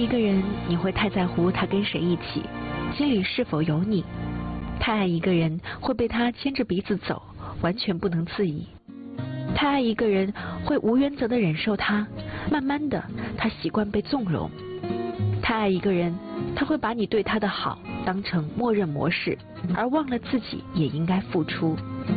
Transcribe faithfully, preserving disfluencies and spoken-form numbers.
一个人，你会太在乎他跟谁一起，心里是否有你；太爱一个人，会被他牵着鼻子走，完全不能自已。太爱一个人，会无原则的忍受他，慢慢的，他习惯被纵容。太爱一个人，他会把你对他的好当成默认模式，而忘了自己也应该付出。